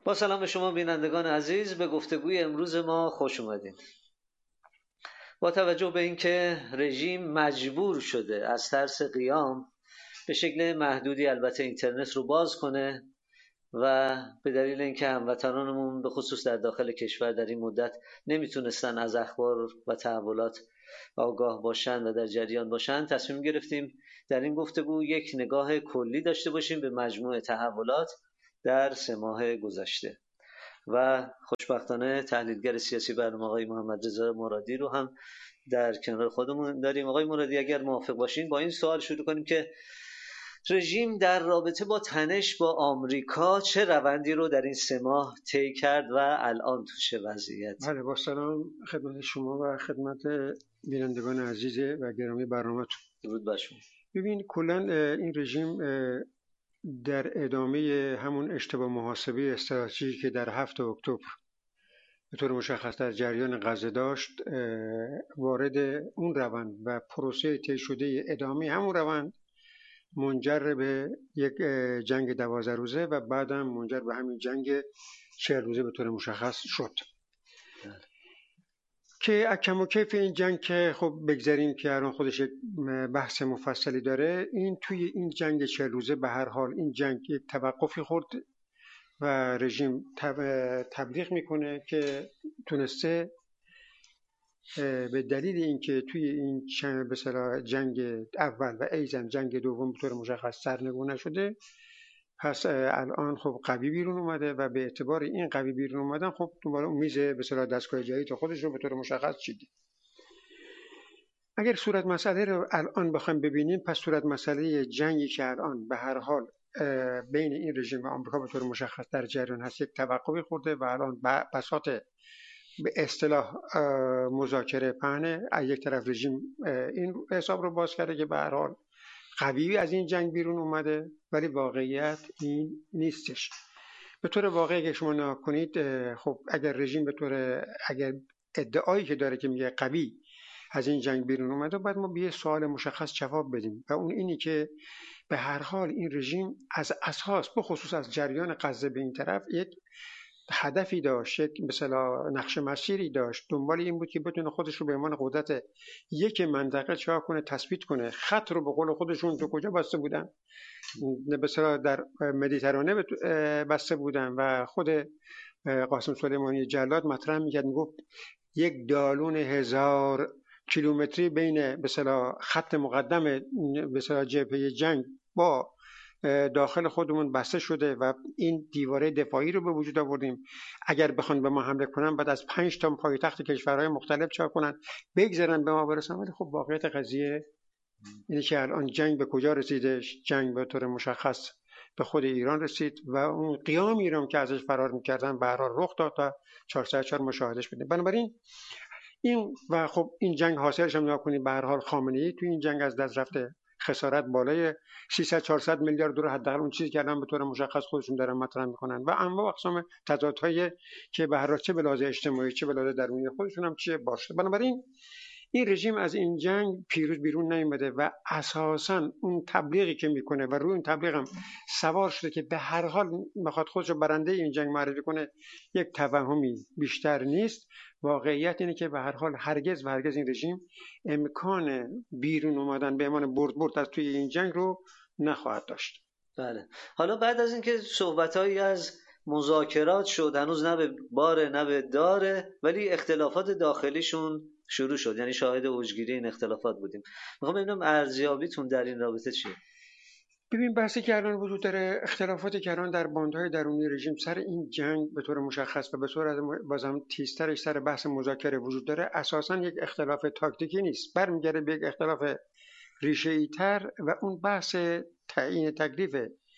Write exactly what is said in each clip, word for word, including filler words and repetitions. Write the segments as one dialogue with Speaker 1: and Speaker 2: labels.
Speaker 1: با سلام به شما بینندگان عزیز، به گفتگوی امروز ما خوش اومدین. با توجه به اینکه رژیم مجبور شده از ترس قیام به شکل محدودی البته اینترنت رو باز کنه و به دلیل اینکه هموطنانمون به خصوص در داخل کشور در این مدت نمیتونستن از اخبار و تحولات آگاه باشن و در جریان باشن، تصمیم گرفتیم در این گفتگو یک نگاه کلی داشته باشیم به مجموع تحولات در سه ماه گذشته و خوشبختانه تحلیلگر سیاسی برنامه آقای محمد رضا مرادی رو هم در کنار خودمون داریم. آقای مرادی، اگر موافق باشین با این سوال شروع کنیم که رژیم در رابطه با تنش با آمریکا چه روندی رو در این سه ماه طی کرد و الان تو چه وضعیت؟
Speaker 2: بله، با سلام خدمت شما و خدمت بینندگان عزیز و گرامی برنامه‌تون.
Speaker 1: درود بر شما.
Speaker 2: ببین، کلا این رژیم در ادامه همون اشتباه محاسبه استراتژیکی که در هفتم اکتبر به طور مشخص در جریان غزه داشت، وارد اون روند و پروسه طی شده ادامه همون روند منجر به یک جنگ دوازده روزه و بعدم منجر به همین جنگ چهل روزه به طور مشخص شد. که اکم و کیف این جنگ که خب بگذاریم که الان خودش یک بحث مفصلی داره، این توی این جنگ چهل روزه به هر حال این جنگ یک توقفی خورد و رژیم تبلیغ میکنه که تونسته به دلیل اینکه توی این به اصطلاح جنگ اول و ایزن جنگ دوم به طور مشخص سرنگون نشده، پس الان خب قوی بیرون اومده و به اعتبار این قوی بیرون اومدن خب دوباره اون میز به اصطلاح دستگاه جدید خودش رو به طور مشخص چیده. اگر صورت مسئله رو الان بخوایم ببینیم، پس صورت مسئله جنگی که الان به هر حال بین این رژیم و آمریکا به طور مشخص در جریان هست یک توقفی خورده و الان بساط به اصطلاح مذاکره پهنه. از یک طرف رژیم این حساب رو باز کرده که به هر حال قوی از این جنگ بیرون اومده، ولی واقعیت این نیستش. به طور واقعی اگه شما نگاه کنید، خب اگر رژیم به طور اگر ادعایی که داره که میگه قوی از این جنگ بیرون اومده، بعد ما به یه سوال مشخص جواب بدیم و اون اینی که به هر حال این رژیم از اساس به خصوص از جریان غزه به این طرف یک هدفی داشت، یک مثلا نقشه مسیری داشت، دنبال این بود که بتونه خودش رو به عنوان قدرت یک منطقه چهار کنه، تثبیت کنه. خط رو به قول خودشون تو کجا بسته بودن؟ مثلا در مدیترانه بسته بودن و خود قاسم سلیمانی جلاد مطرح میکرد، میگفت یک دالون هزار کیلومتری بین مثلا خط مقدم مثلا جبهه جنگ با داخل خودمون بسته شده و این دیواره دفاعی رو به وجود آوردیم. اگر بخوان به ما حمله کنن بعد از پنج تا پایتخت کشورهای مختلف چا کنن بگذارن به ما برسن. ولی خب واقعیت قضیه اینه که الان جنگ به کجا رسیده؟ جنگ به طور مشخص به خود ایران رسید و اون قیام ایران که ازش فرار میکردن به هر حال رخ داد تا چهارصد و چهار مشاهدش بدیم. بنابراین این و خب این جنگ حاصلش هم نگاه کنید، به هر حال خامنه‌ای تو این جنگ از دست رفته، خسارت بالای سیصد چهارصد میلیارد دلار حداقل اون چیزی که الان به طور مشخص خودشون دارن مطرح میکنن و انواع اقسام تضادهای که به هر حال چه به لحاظ اجتماعی چه به لحاظ درونی خودشون هم چیه باشه. بنابراین این رژیم از این جنگ پیروز بیرون نیامده و اساساً اون تبلیغی که میکنه و روی اون تبلیغ هم سوار شده که به هر حال میخواد خودش رو برنده این جنگ معرفی کنه، یک توهمی بیشتر نیست. واقعیت اینه که به هر حال هرگز و هرگز این رژیم امکان بیرون اومدن به امان برد برد از توی این جنگ رو نخواهد داشت.
Speaker 1: بله، حالا بعد از اینکه صحبت‌هایی از مذاکرات شد، هنوز نه به باره نه به داره، ولی اختلافات داخلیشون شروع شد، یعنی شاهد اوجگیری این اختلافات بودیم. میخوام ببینم ارزیابیتون در این رابطه چیه؟
Speaker 2: ببین، بحثی که الان وجود داره، اختلافاتی که الان در باندهای درونی رژیم سر این جنگ به طور مشخص و به صورت بازم تیزترش سر بحث مذاکره وجود داره، اساساً یک اختلاف تاکتیکی نیست، برمیگرده به یک اختلاف ریشه‌ای تر و اون بحث تعیین تکلیف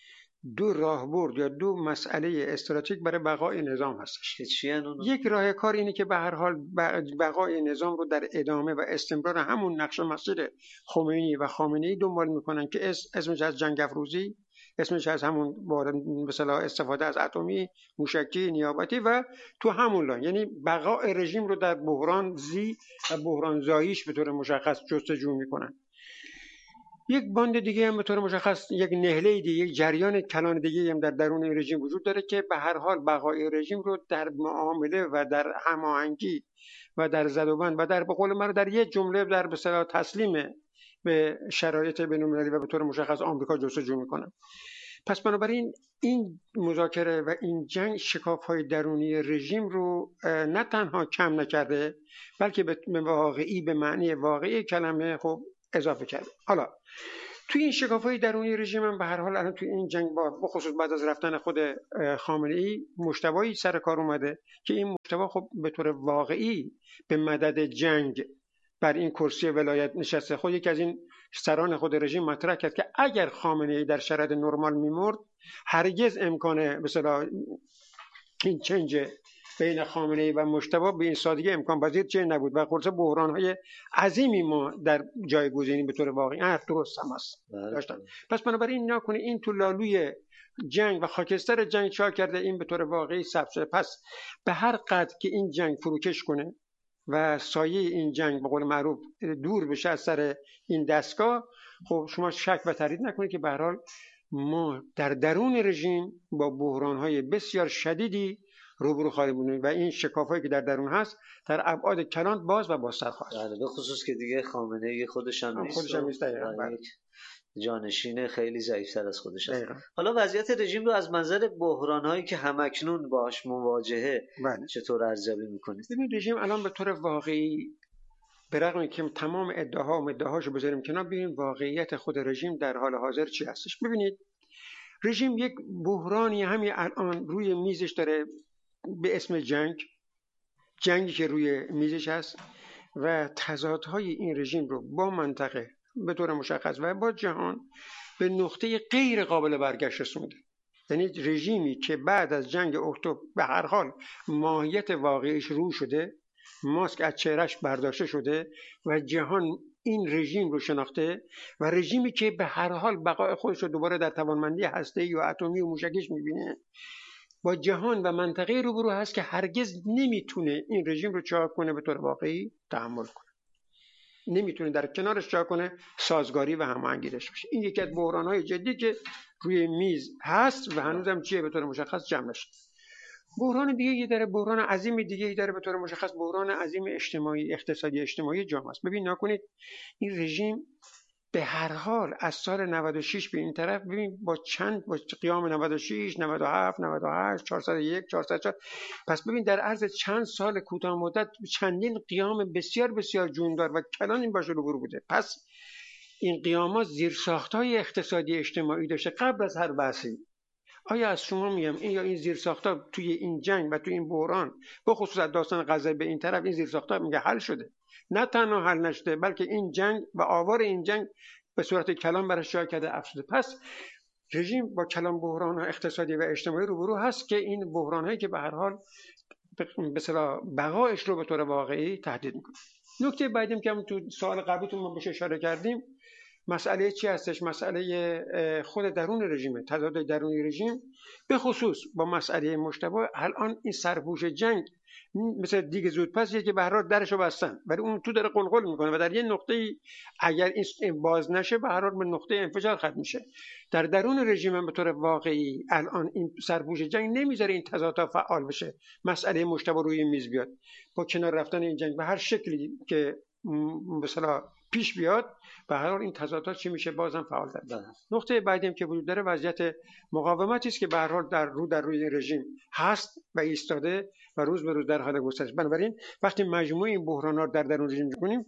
Speaker 2: دو راهبرد یا دو مسئله استراتژیک برای بقای نظام هستش. یک راه کار اینه که به هر حال بقای نظام رو در ادامه و استمرار همون نقشه مسیر خمینی و خامنه‌ای دنبال میکنن که اسمش از جنگ افروزی، اسمش از همون مثلا استفاده از اتمی، موشکی، نیابتی و تو همون لاین، یعنی بقای رژیم رو در بحران زی و بحران زاییش به طور مشخص جستجو میکنن. یک باند دیگه هم به طور مشخص، یک نهله دیگه، یک جریان کلان دیگه هم در درون این رژیم وجود داره که به هر حال بقای رژیم رو در معامله و در هماهنگی و در زدوبند و در به قول من در یک جمله در به اصطلاح تسلیم به شرایط بین‌المللی و به طور مشخص آمریکا جستجو میکنه. پس بنابراین این مذاکره و این جنگ شکاف‌های درونی رژیم رو نه تنها کم نکرده، بلکه به واقعی، به معنی واقعی کلمه خب اضافه کرده. حالا توی این شکاف‌های درونی رژیم هم به هر حال الان توی این جنگ با بخصوص بعد از رفتن خود خامنه‌ای مجتبی سر کار اومده که این مجتبی خب به طور واقعی به مدد جنگ بر این کرسی ولایت نشسته. خود یکی از این سران خود رژیم مطرح کرد که اگر خامنه‌ای در شرایط نرمال میمرد هرگز امکان به اصطلاح این چنج بین خامنه‌ای و مجتبی به این سادگی امکان پذیر چه نبود و خلاصه بحران‌های عظیمی ما در جایگزینی به طور واقعی حرف درست هم است داشتن. پس بنابراین نکنه این تو لالوی جنگ و خاکستر جنگ چا کرده، این به طور واقعی ثبت شده. پس به هر قدر که این جنگ فروکش کنه و سایه این جنگ به قول معروف دور بشه از سر این دستگاه، خب شما شک و تردید نکنید که به هر حال ما در درون رژیم با بحران‌های بسیار شدیدی روبرو خواهیم بود و این شکافایی که در درون هست در ابعاد کلان باز و بازتر خواهد شد.
Speaker 1: بله، به خصوص که دیگه خامنه‌ای خودش هم نیست،
Speaker 2: خودش هم نیست
Speaker 1: جانشین خیلی ضعیف‌تر از خودش است. حالا وضعیت رژیم رو از منظر بحران‌هایی که همکنون باهاش مواجهه بله. چطور ارزیابی می‌کنید؟
Speaker 2: ببینید رژیم الان به طور واقعی به رغم اینکه تمام ادعاها و ادعاهاشو بذاریم کنار، ببینیم واقعیت خود رژیم در حال حاضر چی هستش. ببینید رژیم یک بحرانی همین الان روی میزش داره به اسم جنگ، جنگی که روی میزش هست و تضادهای این رژیم رو با منطقه به طور مشخص و با جهان به نقطه غیر قابل برگشت رسونده. یعنی رژیمی که بعد از جنگ اکتبر به هر حال ماهیت واقعیش رو شده، ماسک از چهرش برداشته شده و جهان این رژیم رو شناخته و رژیمی که به هر حال بقای خودش رو دوباره در توانمندی هسته‌ای و اتمی و موشکیش می‌بینه، با جهان و منطقه روبرو هست که هرگز نمیتونه این رژیم رو چاق کنه، به طور واقعی تحمل کنه، نمیتونه در کنارش چاق کنه، سازگاری و هماهنگی داشته باشه. این یکی از بحران‌های جدی که روی میز هست و هنوزم چیه به طور مشخص جمع نشده. بحران دیگه ای داره، بحران عظیم دیگه ای داره به طور مشخص، بحران عظیم اجتماعی، اقتصادی اجتماعی جامعه است. ببین نکنید این رژیم به هر حال از سال نود و شش به این طرف ببین با چند با قیام نود و شش، نود و هفت، نود و هشت، چهارصد و یک، چهارصد و چهار، پس ببین در عرض چند سال کوتاه مدت چندین قیام بسیار بسیار جوندار و کلان این باشه روبرو بوده. پس این قیامات زیرساخت‌های اقتصادی اجتماعی داشته قبل از هر بحثی. آیا از شما میگم این یا این زیرساخت‌ها توی این جنگ و توی این بحران به خصوص داستان غزه به این طرف این زیرساخت‌ها میگه حل شده؟ نه تنها حل نشده بلکه این جنگ و آوار این جنگ به صورت کلان برش جا کرده افزوده. پس رژیم با کلان بحران اقتصادی و اجتماعی روبرو هست که این بحران‌هایی که به هر حال به اصطلاح بقایش رو به طور واقعی تهدید می‌کنه. نکته بعدی که هم تو سوال قبلیتون ما بهش اشاره کردیم مسئله چی هستش؟ مسئله خود درون رژیم، تضاد درون رژیم به خصوص با مسئله مجتبی. الان این سرپوش جنگ مثل دیگه زودپسیه که به هر حال درشو بستن ولی اون تو داره قلقل میکنه و در یه نقطه اگر این باز نشه به هر حال به نقطه انفجار ختم میشه. در درون رژیم هم به طور واقعی الان این سرپوش جنگ نمیذاره این تضادها فعال بشه، مسئله مجتبی روی میز بیاد. با کنار رفتن این جنگ به هر شکلی که مثلا پیش بیاد به هر حال این تضادها چی میشه بازم فعال تر. نقطه بعدی که وجود داره وضعیت مقاومتی است که به هر حال در رو در روی این رژیم هست و ایستاده و روز به روز در حال گسترش. بنابراین وقتی مجموعه این بحران‌ها رو در درون رژیم می‌کنیم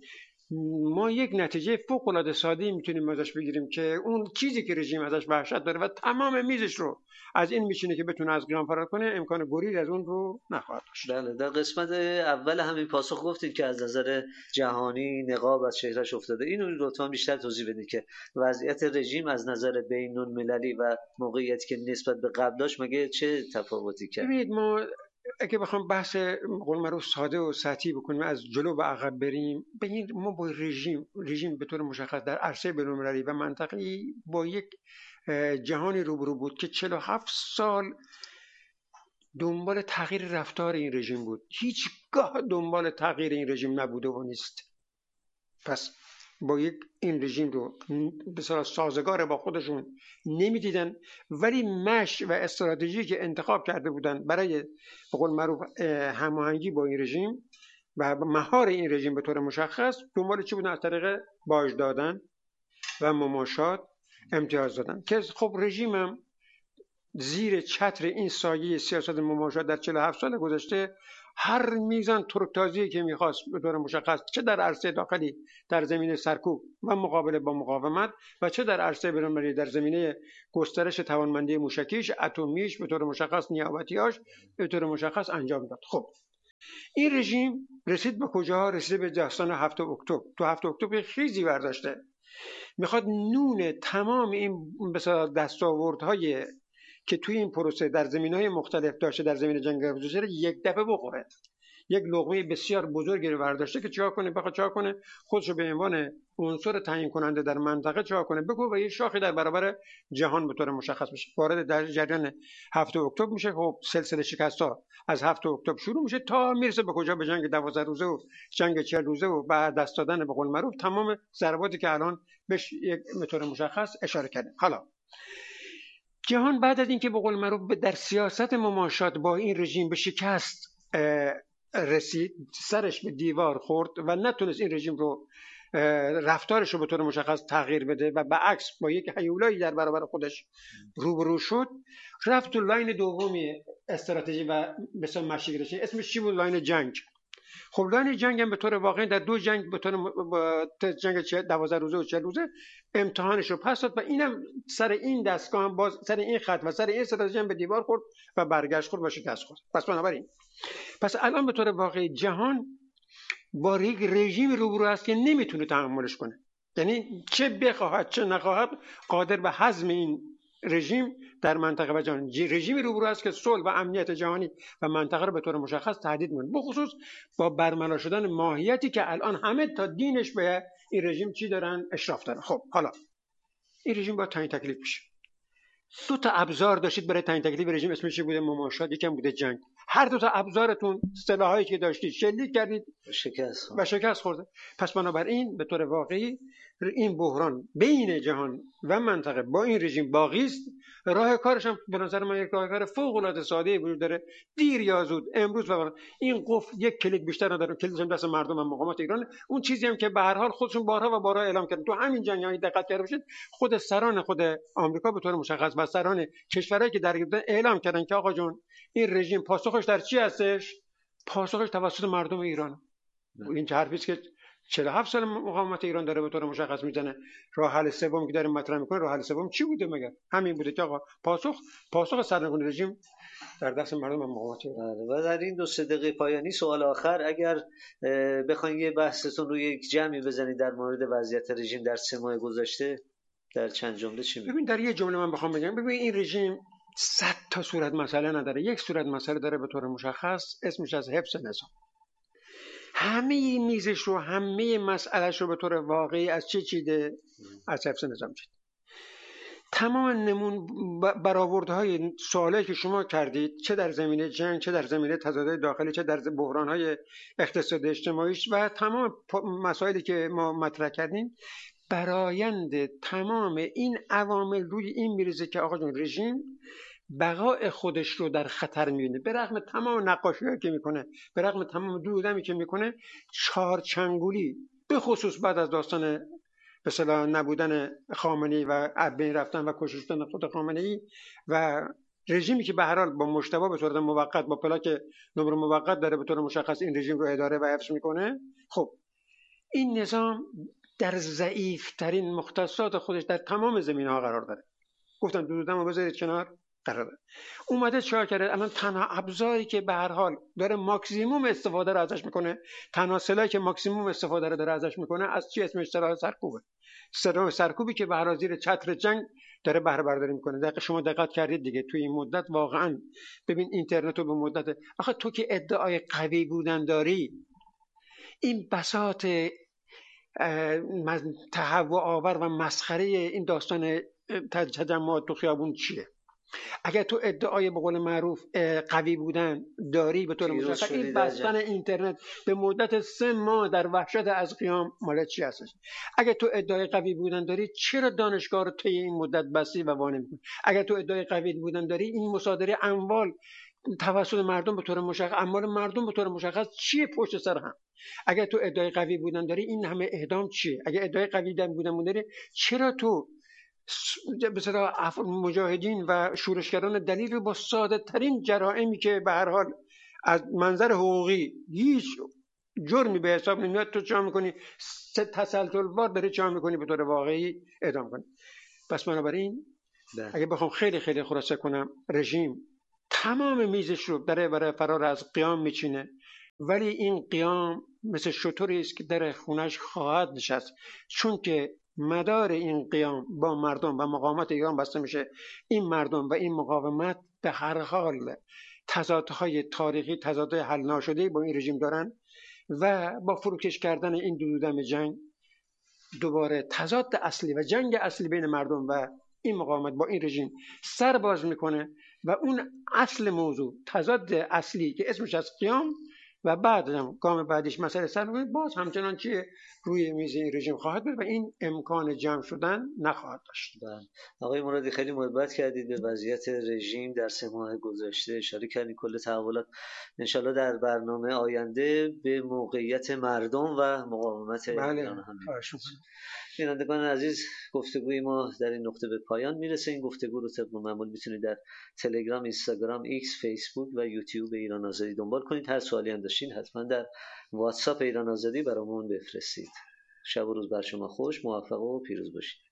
Speaker 2: ما یک نتیجه فوق‌العاده ساده‌ای میتونیم ازش بگیریم که اون چیزی که رژیم ازش وحشت داره و تمام میزش رو از این میشینه که بتونه از قیام فرار کنه، امکان گریز از اون رو نخواهد داشت.
Speaker 1: بله، در قسمت اول همین پاسخ گفتید که از نظر جهانی نقاب از چهرهش افتاده. اینو لطفا بیشتر توضیح بدید که وضعیت رژیم از نظر بین‌المللی و موقعیتی که نسبت به قبل داشت مگه چه تفاوتی کرد؟
Speaker 2: ببینید ما اگه بخوام بحث قول معروف ساده و سطحی بکنیم از جلو به عقب بریم، ببینید ما با رژیم رژیم به طور مشخص در عرصه بین‌المللی و منطقه‌ای با یک جهانی روبرو بود که چهل و هفت سال دنبال تغییر رفتار این رژیم بود، هیچگاه دنبال تغییر این رژیم نبوده و نیست. پس با یک این رژیم رو بسیار سازگار با خودشون نمیدیدن، ولی مش و استراتژی که انتخاب کرده بودن برای به قول معروف هماهنگی با این رژیم و مهار این رژیم به طور مشخص دنبال چی بودن؟ از طریق باج دادن و مماشات امتیاز دادن که خب رژیمم زیر چتر این سایه سیاست مماشات در چهل و هفت سال گذشته هر میزان ترکتازی که میخواست به طور مشخص، چه در عرصه داخلی در زمینه سرکوب و مقابله با مقاومت و چه در عرصه بین‌المللی در زمینه گسترش توانمندی موشکیش، اتمیش، به طور مشخص نیابتیاش به طور مشخص انجام داد. خب این رژیم رسید به کجا؟ رسید به داستان هفتم اکتبر. تو هفتم اکتبر خیزی برداشته، میخواد نون تمام این دستاوردهای که توی این پروسه در زمینه‌های مختلف داشته در زمینه جنگ گزارش یک دفعه بخوره. یک لقمه بسیار بزرگی رو برداشته که چیکار کنه؟ بخواد چیکار کنه؟ خودش رو به عنوان عنصر تعیین کننده در منطقه چیکار کنه؟ بگو و یه شاخی در برابر جهان به طور مشخص بشه. وارد در جریان هفتم اکتبر میشه. خب سلسله شکست‌ها از هفتم اکتبر شروع میشه تا میرسه به کجا؟ به جنگ دوازده روزه و جنگ چهل روزه و بعد دست دادن به قول معروف تمام ضرباتی که الان بهش به طور مشخص اشاره کردیم. حالا جهان بعد از اینکه به قول معروف در سیاست مماشات با این رژیم به شکست رسید، سرش به دیوار خورد و نتونست این رژیم رو رفتارش رو به طور مشخص تغییر بده و بعکس با یک هیولایی در برابر خودش روبرو شد، رفت تو لاین دومی استراتژی و بسیار مشی گرفت. اسمش چی بود؟ لاین جنگ. خب لاین جنگ هم به طور واقعی در دو جنگ به طور جنگ دوازده روزه و چهل روزه امتحانش رو پس داد و اینم سر این دستگاه هم باز سر این خط و سر این استراتژی هم به دیوار خورد و برگشت خورد و شکست خورد. پس بنابراین پس الان به طور واقعی جهان با یک رژیم روبرو است که نمیتونه تحملش کنه. یعنی چه بخواهد چه نخواهد قادر به هضم این رژیم در منطقه و جهان. رژیمی روبرو است که صلح و امنیت جهانی و منطقه رو به طور مشخص تهدید می‌کنه، بخصوص با برملا شدن ماهیتی که الان همه تا دینش به این رژیم چی دارن؟ اشراف دارن. خب حالا این رژیم با تعیین تکلیف میشه. دو تا ابزار داشتید برای تعیین تکلیف رژیم، اسمش بوده مماشات، یکم بوده جنگ. هر دو تا ابزارتون سلاحایی که داشتید شلیک کردید
Speaker 1: شکست
Speaker 2: و شکست خورده. پس بنابراین به طور واقعی این بحران بین جهان و منطقه با این رژیم باقی است. راه کارش هم به نظر من یک راه کار فوق العاده ساده وجود داره. دیر یا زود امروز و این قفل یک کلیک بیشتر نداره، کلیدش هم دست مردم و مقامات ایران. اون چیزی هم که به هر حال خودشون بارها و بارها اعلام کردن، تو همین جنگ های دقت کرده باشید، خود سران خود آمریکا به طور مشخص و سران کشورهایی که درگیر بودن اعلام کردن که آقا جون این رژیم پاسخش در چی هستش؟ پاسخش توسط مردم ایران. این چه حرفی است که چهل و هفت سال مقاومت ایران داره به طور مشخص میزنه. راه حل سوم که داره مطرح میکنه، راه حل سوم چی بوده مگر؟ همین بوده که آقا پاسخ پاسخ سرنگون رژیم در دست مردم و مقاومت ایران.
Speaker 1: و در این دو سه دقیقه پایانی سوال آخر، اگر بخواید یه بحثتون رو یک جمعی بزنید در مورد وضعیت رژیم در سه ماه گذشته، در چند جمله چی میگید؟
Speaker 2: ببین در یه جمله من بخوام بگم، ببین این رژیم صد تا صورت مسئله نداره، یک صورت مسئله داره به طور مشخص، اسمش از حفظ نظام. همه میزش رو، همه مسئلهش رو به طور واقعی از چه چیده؟ از حفظ نظام چیده. تمام نمون برآوردهای سوالایی که شما کردید، چه در زمینه جنگ، چه در زمینه تضادهای داخلی، چه در بحرانهای اقتصادی اجتماعیش و تمام مسائلی که ما مطرح کردیم، برآیند تمام این عوامل روی این میریزه که آقا جون رژیم بقای خودش رو در خطر میبینه. به رغم تمام نقاشی‌هایی که میکنه، به رغم تمام دودمی که میکنه، چارچنگولی به خصوص بعد از داستان به اصطلاح نبودن خامنه‌ای و از بین رفتن و کشته شدن خود خامنه‌ای و رژیمی که به هر حال با مجتبی به صورت موقت با پلاک نمره موقت داره به طور مشخص این رژیم رو اداره و حفظ میکنه. خب این نظام در ضعیف‌ترین مختصات خودش در تمام زمینه‌ها قرار داره. گفتم دودمو بذارید کنار، قرار داره. اومده چیکار کرده؟ الان تنها ابزاری که به هر حال داره ماکسیموم استفاده رو ازش میکنه، تنها سلاحی که ماکسیموم استفاده رو داره ازش میکنه، از چی اسمش؟ سلاح سرکوبه. سلاح سرکوبی که به هر حال زیر چتر جنگ داره بهره برداری میکنه. دقیقاً شما دقت کردید دیگه توی این مدت واقعاً ببین اینترنت رو به مدت، آخه تو که ادعای قوی بودن داری، این بساط تهوع آور و مسخره این داستان تجمعات تو خیابون چیه؟ اگر تو ادعای به قول معروف قوی بودن داری به طور مشخص، این بستن اینترنت به مدت سه ماه در وحشت از قیام مال چی هستش؟ اگر تو ادعای قوی بودن داری چرا دانشگاه رو طی این مدت بستی و وانه میکنی؟ اگر تو ادعای قوی بودن داری، این مصادره اموال توسط مردم به طور مشخص، اموال مردم به طور مشخص چیه پشت سر هم؟ اگر تو ادعای قوی بودن داری، این همه اعدام چیه؟ اگر ادعای قوی بودن داری، چرا تو بسیار مجاهدین و شورشگران دلیل با ساده ترین جرائمی که به هر حال از منظر حقوقی هیچ جرمی به حساب نمیاد، تو چا میکنی؟ تسلسل‌وار داری چا میکنی به طور واقعی اعدام کنی. پس بنابراین اگه بخوام خیلی خیلی خلاصه کنم، رژیم تمام میزش رو برای برای فرار از قیام میچینه، ولی این قیام مثل شطوری است که در خونش خواهد نشست، چون که مدار این قیام با مردم و مقاومت ایران بسته میشه. این مردم و این مقاومت به هر حال تضادهای تاریخی، تضادهای حل ناشده با این رژیم دارن و با فروکش کردن این دو دم جنگ دوباره تضاد اصلی و جنگ اصلی بین مردم و این مقاومت با این رژیم سر باز میکنه و اون اصل موضوع، تضاد اصلی که اسمش از قیام و بعد هم گام بعدیش مسئله سرنگونی، باز همچنان چیه روی میز این رژیم خواهد بود و این امکان جمع شدن نخواهد داشت.
Speaker 1: آقای مرادی خیلی محبت کردید به وضعیت رژیم در سه ماه گذشته، اشاره کردید کل تحولات. انشالله در برنامه آینده به موقعیت مردم و مقاومت ایران هم بینندگان عزیز، گفتگوی ما در این نقطه به پایان میرسه. این گفتگو رو طبق معمول میتونید در تلگرام، اینستاگرام، ایکس، فیسبوک و یوتیوب ایران آزادی دنبال کنید. هر سوالی هم داشتین حتما در واتساپ ایران آزادی برامون بفرستید. شب و روز بر شما خوش، موفق و پیروز باشید.